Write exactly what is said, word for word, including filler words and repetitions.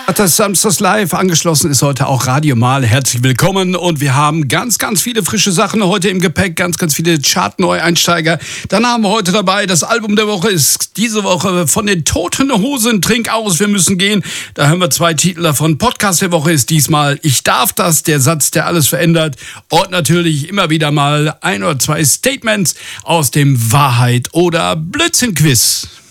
Das Samstags Live angeschlossen ist heute auch Radio Mal. Herzlich willkommen und wir haben ganz, ganz viele frische Sachen heute im Gepäck, ganz, ganz viele Chart-Neueinsteiger. Dann haben wir heute dabei, das Album der Woche ist diese Woche von den Toten Hosen, Trink aus, wir müssen gehen. Da haben wir zwei Titel davon. Podcast der Woche ist diesmal Ich darf das, der Satz, der alles verändert. Und natürlich immer wieder mal ein oder zwei Statements aus dem Wahrheit- oder Blödsinn-Quiz.